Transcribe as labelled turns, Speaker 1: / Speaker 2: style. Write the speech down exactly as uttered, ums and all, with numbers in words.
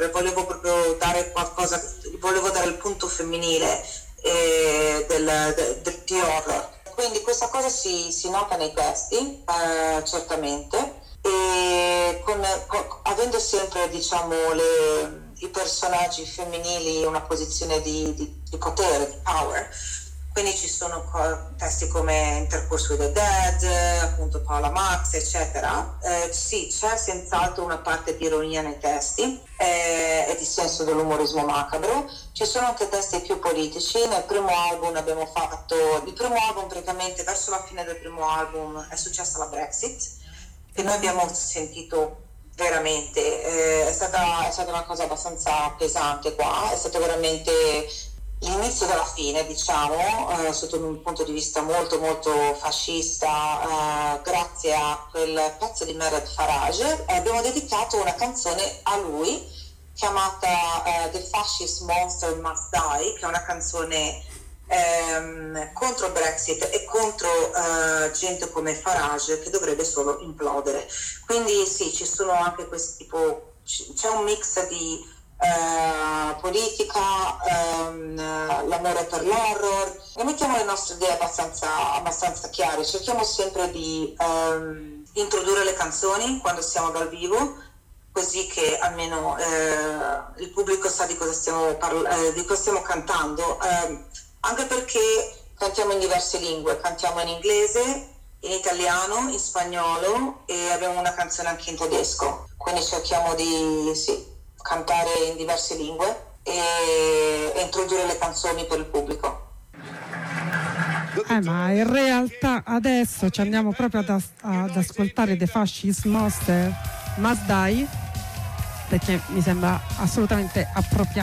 Speaker 1: volevo proprio dare qualcosa, volevo dare il punto femminile eh, del, del, del di horror. Quindi questa cosa si, si nota nei testi, eh, certamente, e con, con, avendo sempre, diciamo, le, i personaggi femminili in una posizione di, di, di potere, di power. Quindi ci sono co- testi come Intercourse with the Dead, appunto Paola Max, eccetera. Eh, sì, c'è senz'altro una parte di ironia nei testi eh, e di senso dell'umorismo macabro. Ci sono anche testi più politici. Nel primo album abbiamo fatto, il primo album praticamente verso la fine del primo album è successa la Brexit, che noi abbiamo sentito veramente, eh, è stata, è stata una cosa abbastanza pesante qua, è stato veramente l'inizio della fine, diciamo, eh, sotto un punto di vista molto molto fascista, eh, grazie a quel pezzo di Mered Farage, e abbiamo dedicato una canzone a lui chiamata eh, The Fascist Monster Must Die, che è una canzone ehm, contro Brexit e contro eh, gente come Farage che dovrebbe solo implodere. Quindi sì, ci sono anche questi tipo, c'è un mix di Uh, politica, um, l'amore per l'horror, e mettiamo le nostre idee abbastanza, abbastanza chiare. Cerchiamo sempre di um, introdurre le canzoni quando siamo dal vivo, così che almeno uh, il pubblico sa di cosa stiamo, parla- uh, di cosa stiamo cantando, uh, anche perché cantiamo in diverse lingue, cantiamo in inglese, in italiano, in spagnolo, e abbiamo una canzone anche in tedesco, quindi cerchiamo di sì, cantare in diverse lingue e, e introdurre le canzoni per il pubblico.
Speaker 2: Eh, ma in realtà adesso ci andiamo proprio ad, as- ad ascoltare The Fascist Monster Must Die, perché mi sembra assolutamente appropriato